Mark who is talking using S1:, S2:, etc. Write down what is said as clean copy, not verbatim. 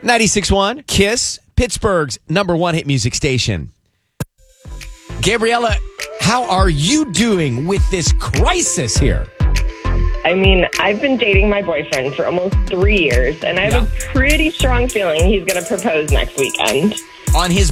S1: 96.1 KISS, Pittsburgh's #1 hit music station. Gabriella, how are you doing with this crisis here?
S2: I mean, I've been dating my boyfriend for almost 3 years, and I have a pretty strong feeling he's going to propose next weekend.
S1: On his